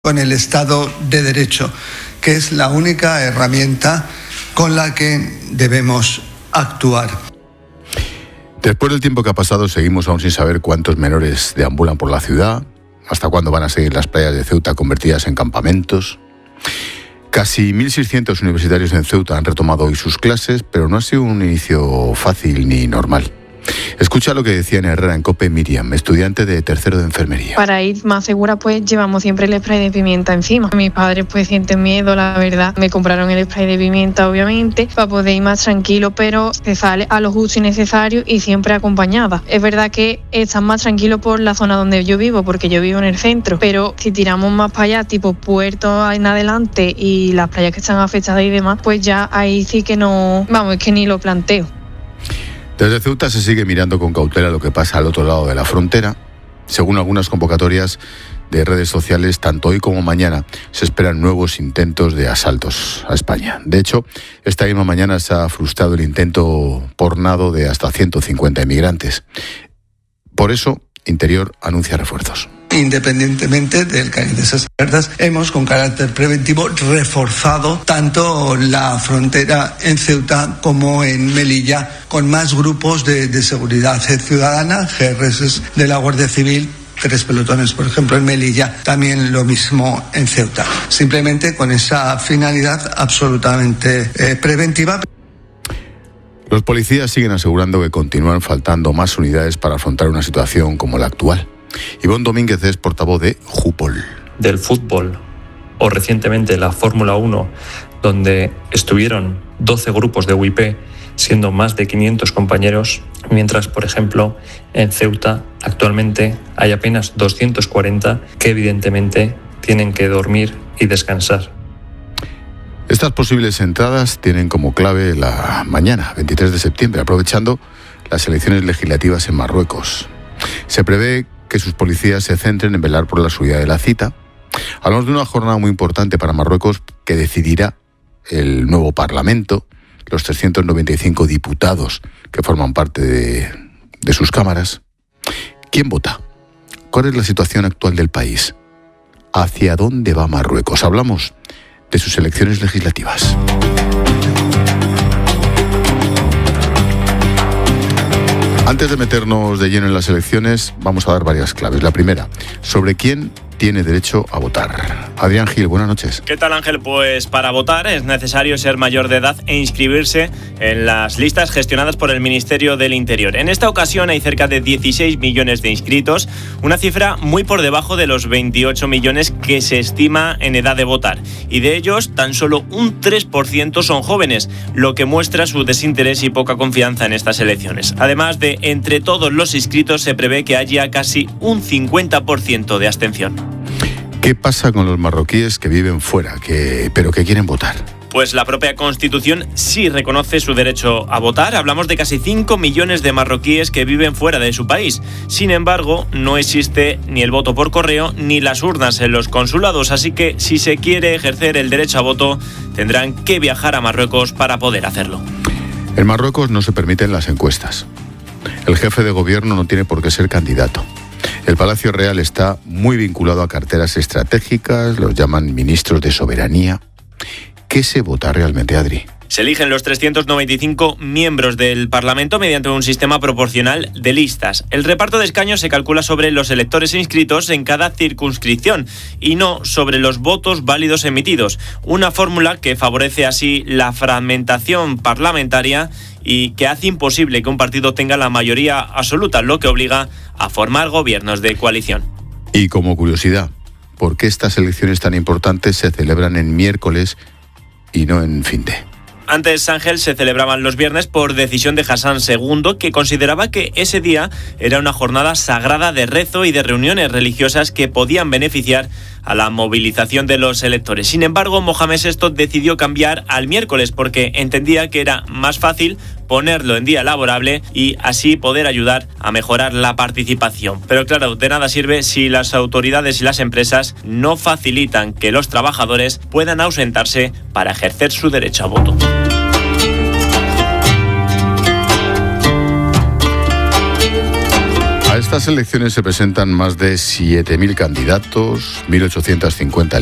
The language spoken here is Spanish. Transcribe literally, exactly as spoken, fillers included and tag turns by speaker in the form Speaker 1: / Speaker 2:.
Speaker 1: con el Estado de Derecho, que es la única herramienta con la que debemos actuar.
Speaker 2: Después del tiempo que ha pasado, seguimos aún sin saber cuántos menores deambulan por la ciudad, hasta cuándo van a seguir las playas de Ceuta convertidas en campamentos. Casi mil seiscientos universitarios en Ceuta han retomado hoy sus clases, pero no ha sido un inicio fácil ni normal. Escucha lo que decía en Herrera en COPE Miriam, estudiante de tercero de enfermería.
Speaker 3: Para ir más segura, pues llevamos siempre el spray de pimienta encima. Mis padres pues sienten miedo, la verdad. Me compraron el spray de pimienta, obviamente, para poder ir más tranquilo, pero se sale a lo justo y necesario y siempre acompañada. Es verdad que están más tranquilos por la zona donde yo vivo, porque yo vivo en el centro, pero si tiramos más para allá, tipo Puerto en adelante y las playas que están afectadas y demás, pues ya ahí sí que no, vamos, es que ni lo planteo.
Speaker 2: Desde Ceuta se sigue mirando con cautela lo que pasa al otro lado de la frontera. Según algunas convocatorias de redes sociales, tanto hoy como mañana se esperan nuevos intentos de asaltos a España. De hecho, esta misma mañana se ha frustrado el intento por nado de hasta ciento cincuenta inmigrantes. Por eso, Interior anuncia refuerzos.
Speaker 1: Independientemente del cariz de esas alertas, hemos con carácter preventivo reforzado tanto la frontera en Ceuta como en Melilla con más grupos de, de seguridad ciudadana, G R S de la Guardia Civil, tres pelotones, por ejemplo, en Melilla, también lo mismo en Ceuta. Simplemente con esa finalidad absolutamente eh, preventiva.
Speaker 2: Los policías siguen asegurando que continúan faltando más unidades para afrontar una situación como la actual. Ivonne Domínguez es portavoz de Jupol.
Speaker 4: Del fútbol o recientemente la Fórmula uno, donde estuvieron doce grupos de U I P, siendo más de quinientos compañeros, mientras, por ejemplo, en Ceuta actualmente hay apenas doscientos cuarenta que evidentemente tienen que dormir y descansar.
Speaker 2: Estas posibles entradas tienen como clave la mañana, veintitrés de septiembre, aprovechando las elecciones legislativas en Marruecos. Se prevé que sus policías se centren en velar por la seguridad de la cita. Hablamos de una jornada muy importante para Marruecos que decidirá el nuevo Parlamento, los trescientos noventa y cinco diputados que forman parte de, de sus cámaras. ¿Quién vota? ¿Cuál es la situación actual del país? ¿Hacia dónde va Marruecos? Hablamos de sus elecciones legislativas. Antes de meternos de lleno en las elecciones, vamos a dar varias claves. La primera, sobre quién tiene derecho a votar. Adrián Gil, buenas noches.
Speaker 5: ¿Qué tal, Ángel? Pues para votar es necesario ser mayor de edad e inscribirse en las listas gestionadas por el Ministerio del Interior. En esta ocasión hay cerca de dieciséis millones de inscritos, una cifra muy por debajo de los veintiocho millones que se estima en edad de votar. Y de ellos, tan solo un tres por ciento son jóvenes, lo que muestra su desinterés y poca confianza en estas elecciones. Además de entre todos los inscritos, se prevé que haya casi un cincuenta por ciento de abstención.
Speaker 2: ¿Qué pasa con los marroquíes que viven fuera, que, pero que quieren votar?
Speaker 5: Pues la propia Constitución sí reconoce su derecho a votar. Hablamos de casi cinco millones de marroquíes que viven fuera de su país. Sin embargo, no existe ni el voto por correo ni las urnas en los consulados. Así que si se quiere ejercer el derecho a voto, tendrán que viajar a Marruecos para poder hacerlo.
Speaker 2: En Marruecos no se permiten las encuestas. El jefe de gobierno no tiene por qué ser candidato. El Palacio Real está muy vinculado a carteras estratégicas, los llaman ministros de soberanía. ¿Qué se vota realmente, Adri?
Speaker 5: Se eligen los trescientos noventa y cinco miembros del Parlamento mediante un sistema proporcional de listas. El reparto de escaños se calcula sobre los electores inscritos en cada circunscripción y no sobre los votos válidos emitidos. Una fórmula que favorece así la fragmentación parlamentaria y que hace imposible que un partido tenga la mayoría absoluta, lo que obliga a formar gobiernos de coalición.
Speaker 2: Y como curiosidad, ¿por qué estas elecciones tan importantes se celebran en miércoles y no en fin de?
Speaker 5: Antes, Ángel, se celebraban los viernes por decisión de Hassan segundo, que consideraba que ese día era una jornada sagrada de rezo y de reuniones religiosas que podían beneficiar a la movilización de los electores. Sin embargo, Mohamed sexto decidió cambiar al miércoles porque entendía que era más fácil ponerlo en día laborable y así poder ayudar a mejorar la participación. Pero claro, de nada sirve si las autoridades y las empresas no facilitan que los trabajadores puedan ausentarse para ejercer su derecho a voto.
Speaker 2: A estas elecciones se presentan más de siete mil candidatos, mil ochocientas cincuenta